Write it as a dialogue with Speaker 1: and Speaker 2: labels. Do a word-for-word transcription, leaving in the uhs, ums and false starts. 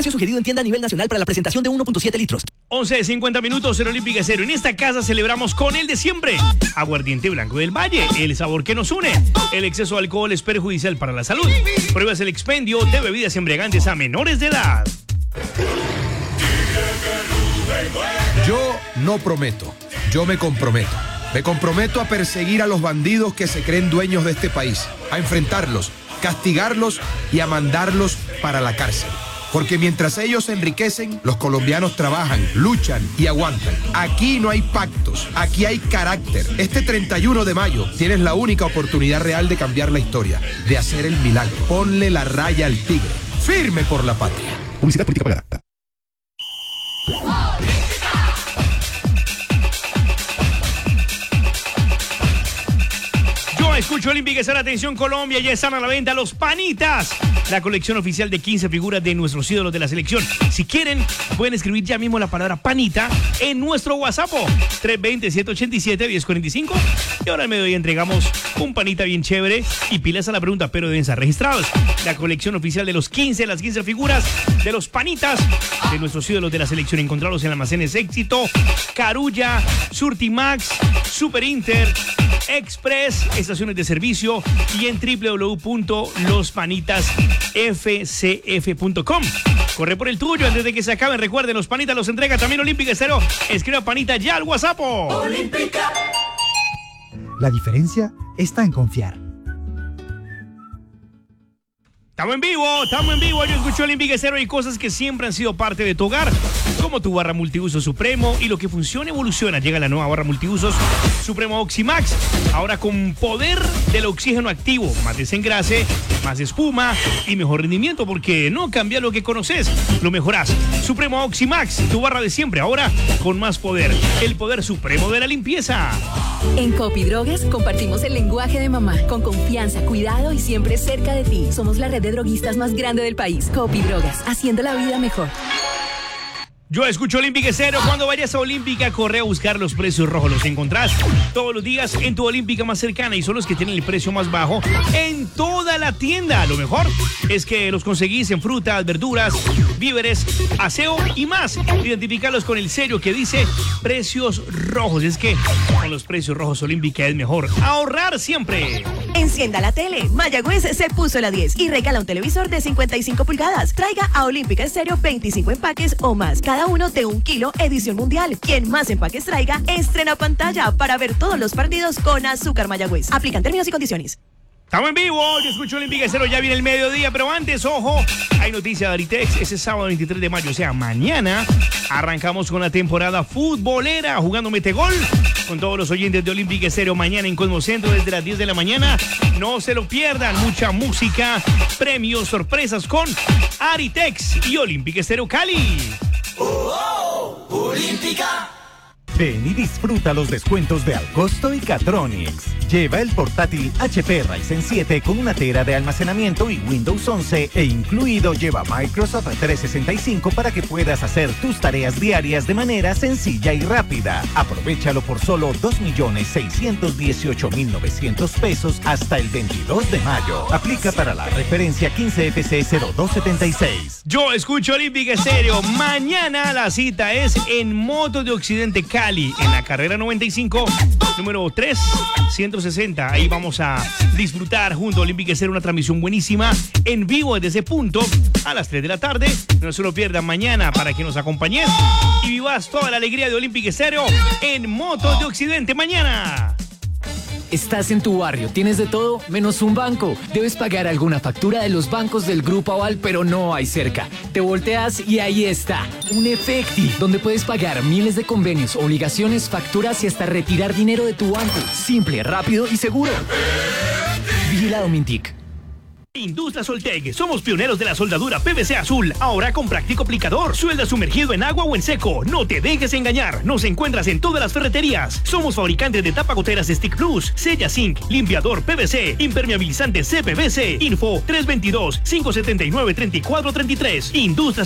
Speaker 1: Precio sugerido en tienda a nivel nacional para la presentación de uno punto siete litros.
Speaker 2: once cincuenta minutos en Olímpica Estéreo. En esta casa celebramos con el de siempre. Aguardiente Blanco del Valle, el sabor que nos une. El exceso de alcohol es perjudicial para la salud. Pruebas el expendio de bebidas embriagantes a menores de edad.
Speaker 3: Yo no prometo, yo me comprometo. Me comprometo a perseguir a los bandidos que se creen dueños de este país, a enfrentarlos, castigarlos y a mandarlos para la cárcel. Porque mientras ellos se enriquecen, los colombianos trabajan, luchan y aguantan. Aquí no hay pactos, aquí hay carácter. Este treinta y uno de mayo tienes la única oportunidad real de cambiar la historia, de hacer el milagro. Ponle la raya al tigre, firme por la patria. Publicidad política pagada.
Speaker 2: Escucho Olímpica Estéreo, atención Colombia, ya están a la venta los Panitas, la colección oficial de quince figuras de nuestros ídolos de la selección. Si quieren, pueden escribir ya mismo la palabra Panita en nuestro WhatsApp, tres dos cero, siete ocho siete, uno cero cuatro cinco. Y ahora al mediodía entregamos un Panita bien chévere y pilas a la pregunta, pero deben estar registrados. La colección oficial de los quince, las quince figuras de los Panitas de nuestros ídolos de la selección. Encontrarlos en almacenes Éxito, Carulla, Surtimax, Super Inter, Express, estaciones de servicio y en doble u doble u doble u punto los panitas f c f punto com. Corre por el tuyo antes de que se acaben. Recuerden, los Panitas los entrega también Olímpica Estéreo. Escriba Panita ya al WhatsApp. Olímpica.
Speaker 4: La diferencia está en confiar.
Speaker 2: Estamos en vivo, estamos en vivo. Yo escucho Olímpica Estéreo y cosas que siempre han sido parte de tu hogar, como tu barra multiuso Supremo, y lo que funciona evoluciona. Llega la nueva barra multiusos Supremo Oximax, ahora con poder del oxígeno activo, más desengrase, más espuma y mejor rendimiento, porque no cambia lo que conoces, lo mejorás. Supremo Oximax, tu barra de siempre, ahora con más poder, el poder supremo de la limpieza.
Speaker 5: En Copidrogas compartimos el lenguaje de mamá, con confianza, cuidado y siempre cerca de ti. Somos la red de droguistas más grande del país. Copidrogas, haciendo la vida mejor.
Speaker 2: Yo escucho Olímpica Estéreo. Cuando vayas a Olímpica, corre a buscar los precios rojos. Los encontrás todos los días en tu Olímpica más cercana y son los que tienen el precio más bajo en toda la tienda. Lo mejor es que los conseguís en frutas, verduras, víveres, aseo y más. Identificarlos con el sello que dice precios rojos. Es que con los precios rojos Olímpica es mejor ahorrar siempre.
Speaker 6: Encienda la tele. Mayagüez se puso la diez y regala un televisor de cincuenta y cinco pulgadas. Traiga a Olímpica Estéreo veinticinco empaques o más. Cada uno de un kilo, edición mundial. Quien más empaques traiga, estrena pantalla para ver todos los partidos con Azúcar Mayagüez. Aplican términos y condiciones.
Speaker 2: Estamos en vivo, yo escucho Olímpica Estéreo, ya viene el mediodía, pero antes, ojo, hay noticia de Aritex, ese sábado veintitrés de mayo, o sea, mañana, arrancamos con la temporada futbolera, jugando Metegol, con todos los oyentes de Olímpica Estéreo, mañana en Cosmocentro, desde las diez de la mañana, no se lo pierdan, mucha música, premios, sorpresas con Aritex y Olímpica Estéreo Cali.
Speaker 7: Oh, oh, Olímpica.
Speaker 8: Ven y disfruta los descuentos de Alcosto y Catronics. Lleva el portátil H P Ryzen siete con una tera de almacenamiento y Windows once e incluido lleva Microsoft trescientos sesenta y cinco para que puedas hacer tus tareas diarias de manera sencilla y rápida. Aprovéchalo por solo dos millones seiscientos dieciocho mil novecientos pesos hasta el veintidós de mayo. Aplica para la referencia quince F C cero dos setenta y seis.
Speaker 2: Yo escucho Olímpica Estéreo. Mañana la cita es en Motos de Occidente Cali, en la carrera noventa y cinco, número tres ciento sesenta. Ahí vamos a disfrutar junto a Olímpica Estéreo una transmisión buenísima en vivo desde ese punto a las tres de la tarde. No se lo pierdan mañana para que nos acompañes y vivas toda la alegría de Olímpica Estéreo en Motos de Occidente mañana.
Speaker 9: Estás en tu barrio, tienes de todo menos un banco. Debes pagar alguna factura de los bancos del Grupo Aval, pero no hay cerca. Te volteas y ahí está, un Efecti, donde puedes pagar miles de convenios, obligaciones, facturas y hasta retirar dinero de tu banco. Simple, rápido y seguro. Vigilado Mintic.
Speaker 2: Industria Soltec, somos pioneros de la soldadura P V C azul, ahora con práctico aplicador. Suelda sumergido en agua o en seco, no te dejes engañar. Nos encuentras en todas las ferreterías. Somos fabricantes de tapagoteras Stick Plus, Sella Zinc, limpiador P V C, impermeabilizante C P V C. Info tres dos dos, cinco siete nueve, tres cuatro tres tres. Industria